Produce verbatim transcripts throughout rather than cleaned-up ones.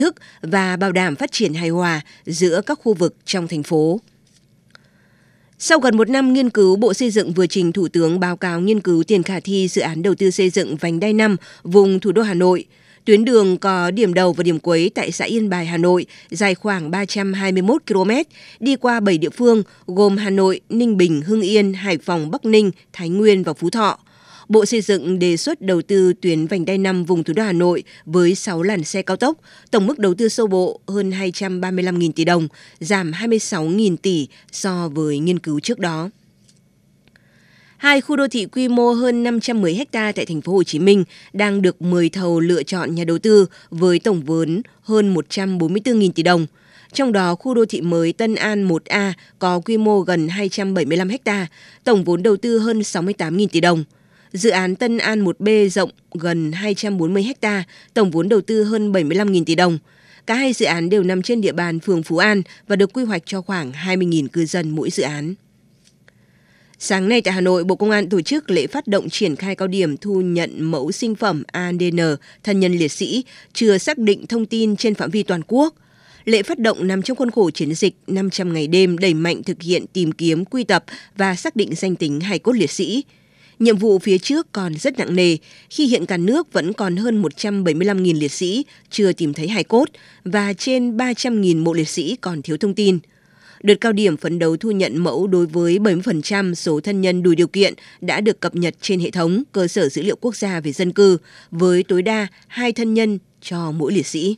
thức và bảo đảm phát triển hài hòa giữa các khu vực trong thành phố. Sau gần một năm nghiên cứu, Bộ Xây dựng vừa trình Thủ tướng báo cáo nghiên cứu tiền khả thi dự án đầu tư xây dựng vành đai năm vùng thủ đô Hà Nội. Tuyến đường có điểm đầu và điểm cuối tại xã Yên Bài, Hà Nội, dài khoảng ba trăm hai mươi mốt ki lô mét, đi qua bảy địa phương gồm Hà Nội, Ninh Bình, Hưng Yên, Hải Phòng, Bắc Ninh, Thái Nguyên và Phú Thọ. Bộ Xây dựng đề xuất đầu tư tuyến vành đai năm vùng thủ đô Hà Nội với sáu làn xe cao tốc, tổng mức đầu tư sơ bộ hơn hai trăm ba mươi lăm nghìn tỷ đồng, giảm hai mươi sáu nghìn tỷ so với nghiên cứu trước đó. Hai khu đô thị quy mô hơn năm trăm mười ha tại thành phố Hồ Chí Minh đang được mời thầu lựa chọn nhà đầu tư với tổng vốn hơn một trăm bốn mươi tư nghìn tỷ đồng. Trong đó, khu đô thị mới Tân An một A có quy mô gần hai trăm bảy mươi lăm ha, tổng vốn đầu tư hơn sáu mươi tám nghìn tỷ đồng. Dự án Tân An một B rộng gần hai trăm bốn mươi ha, tổng vốn đầu tư hơn bảy mươi lăm nghìn tỷ đồng. Cả hai dự án đều nằm trên địa bàn phường Phú An và được quy hoạch cho khoảng hai mươi nghìn cư dân mỗi dự án. Sáng nay tại Hà Nội, Bộ Công an tổ chức lễ phát động triển khai cao điểm thu nhận mẫu sinh phẩm a đê en thân nhân liệt sĩ chưa xác định thông tin trên phạm vi toàn quốc. Lễ phát động nằm trong khuôn khổ chiến dịch năm trăm ngày đêm đẩy mạnh thực hiện tìm kiếm, quy tập và xác định danh tính hài cốt liệt sĩ. Nhiệm vụ phía trước còn rất nặng nề khi hiện cả nước vẫn còn hơn một trăm bảy mươi lăm nghìn liệt sĩ chưa tìm thấy hài cốt và trên ba trăm nghìn mộ liệt sĩ còn thiếu thông tin. Đợt cao điểm phấn đấu thu nhận mẫu đối với bảy mươi phần trăm số thân nhân đủ điều kiện đã được cập nhật trên hệ thống cơ sở dữ liệu quốc gia về dân cư với tối đa hai thân nhân cho mỗi liệt sĩ.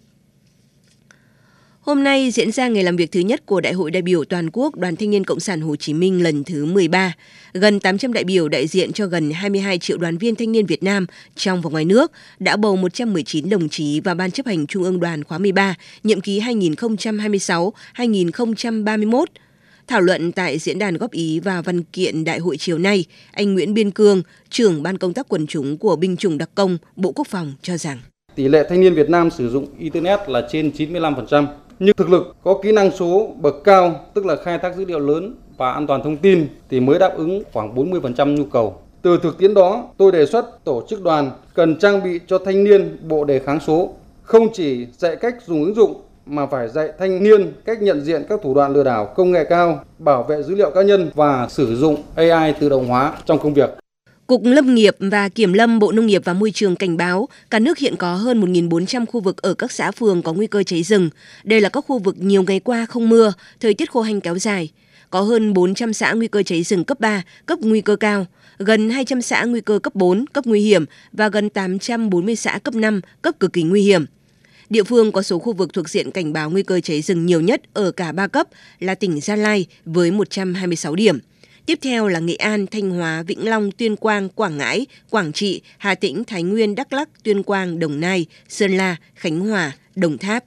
Hôm nay diễn ra ngày làm việc thứ nhất của Đại hội đại biểu toàn quốc Đoàn Thanh niên Cộng sản Hồ Chí Minh lần thứ mười ba. Gần tám trăm đại biểu đại diện cho gần hai mươi hai triệu đoàn viên thanh niên Việt Nam trong và ngoài nước đã bầu một trăm mười chín đồng chí vào Ban chấp hành Trung ương Đoàn khóa mười ba, nhiệm kỳ hai nghìn không trăm hai mươi sáu đến hai nghìn không trăm ba mươi mốt. Thảo luận tại diễn đàn góp ý và văn kiện đại hội chiều nay, anh Nguyễn Biên Cương, trưởng Ban công tác quần chúng của Binh chủng đặc công, Bộ Quốc phòng cho rằng tỷ lệ thanh niên Việt Nam sử dụng Internet là trên chín mươi lăm phần trăm. Nhưng thực lực có kỹ năng số bậc cao, tức là khai thác dữ liệu lớn và an toàn thông tin thì mới đáp ứng khoảng bốn mươi phần trăm nhu cầu. Từ thực tiễn đó, tôi đề xuất tổ chức đoàn cần trang bị cho thanh niên bộ đề kháng số, không chỉ dạy cách dùng ứng dụng mà phải dạy thanh niên cách nhận diện các thủ đoạn lừa đảo công nghệ cao, bảo vệ dữ liệu cá nhân và sử dụng a i tự động hóa trong công việc. Cục Lâm nghiệp và Kiểm lâm Bộ Nông nghiệp và Môi trường cảnh báo cả nước hiện có hơn một nghìn bốn trăm khu vực ở các xã phường có nguy cơ cháy rừng. Đây là các khu vực nhiều ngày qua không mưa, thời tiết khô hanh kéo dài. Có hơn bốn trăm xã nguy cơ cháy rừng cấp ba, cấp nguy cơ cao, gần hai trăm xã nguy cơ cấp bốn, cấp nguy hiểm và gần tám trăm bốn mươi xã cấp năm, cấp cực kỳ nguy hiểm. Địa phương có số khu vực thuộc diện cảnh báo nguy cơ cháy rừng nhiều nhất ở cả ba cấp là tỉnh Gia Lai với một trăm hai mươi sáu điểm. Tiếp theo là Nghệ An, Thanh Hóa, Vĩnh Long, Tuyên Quang, Quảng Ngãi, Quảng Trị, Hà Tĩnh, Thái Nguyên, Đắk Lắk, Tuyên Quang, Đồng Nai, Sơn La, Khánh Hòa, Đồng Tháp.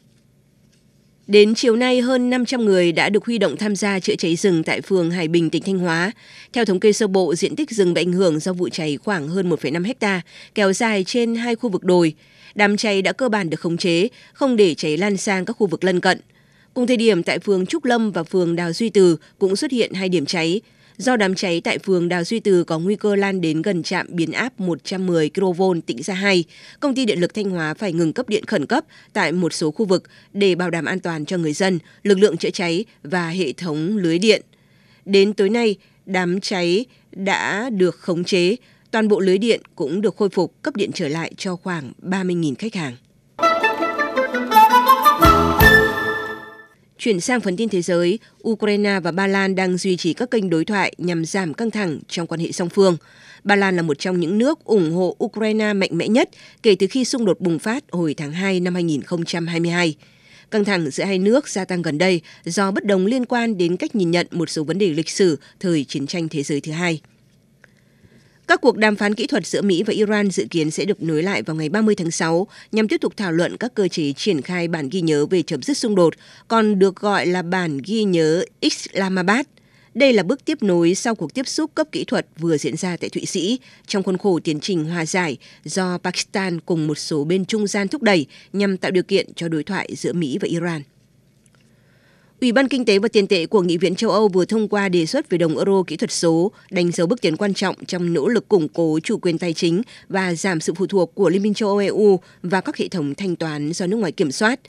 Đến chiều nay, hơn năm trăm người đã được huy động tham gia chữa cháy rừng tại phường Hải Bình, tỉnh Thanh Hóa. Theo thống kê sơ bộ, diện tích rừng bị ảnh hưởng do vụ cháy khoảng hơn một phẩy năm ha, kéo dài trên hai khu vực đồi. Đám cháy đã cơ bản được khống chế, không để cháy lan sang các khu vực lân cận. Cùng thời điểm tại phường Trúc Lâm và phường Đào Duy Từ cũng xuất hiện hai điểm cháy. Do đám cháy tại phường Đào Duy Từ có nguy cơ lan đến gần trạm biến áp một trăm mười ki lô vôn Tĩnh Gia hai, Công ty Điện lực Thanh Hóa phải ngừng cấp điện khẩn cấp tại một số khu vực để bảo đảm an toàn cho người dân, lực lượng chữa cháy và hệ thống lưới điện. Đến tối nay, đám cháy đã được khống chế, toàn bộ lưới điện cũng được khôi phục, cấp điện trở lại cho khoảng ba mươi nghìn khách hàng. Chuyển sang phần tin thế giới, Ukraine và Ba Lan đang duy trì các kênh đối thoại nhằm giảm căng thẳng trong quan hệ song phương. Ba Lan là một trong những nước ủng hộ Ukraine mạnh mẽ nhất kể từ khi xung đột bùng phát hồi tháng hai năm hai nghìn không trăm hai mươi hai. Căng thẳng giữa hai nước gia tăng gần đây do bất đồng liên quan đến cách nhìn nhận một số vấn đề lịch sử thời chiến tranh thế giới thứ hai. Các cuộc đàm phán kỹ thuật giữa Mỹ và Iran dự kiến sẽ được nối lại vào ngày ba mươi tháng sáu nhằm tiếp tục thảo luận các cơ chế triển khai bản ghi nhớ về chấm dứt xung đột, còn được gọi là bản ghi nhớ Islamabad. Đây là bước tiếp nối sau cuộc tiếp xúc cấp kỹ thuật vừa diễn ra tại Thụy Sĩ trong khuôn khổ tiến trình hòa giải do Pakistan cùng một số bên trung gian thúc đẩy nhằm tạo điều kiện cho đối thoại giữa Mỹ và Iran. Ủy ban Kinh tế và Tiền tệ của Nghị viện châu Âu vừa thông qua đề xuất về đồng euro kỹ thuật số, đánh dấu bước tiến quan trọng trong nỗ lực củng cố chủ quyền tài chính và giảm sự phụ thuộc của Liên minh châu Âu e u và các hệ thống thanh toán do nước ngoài kiểm soát.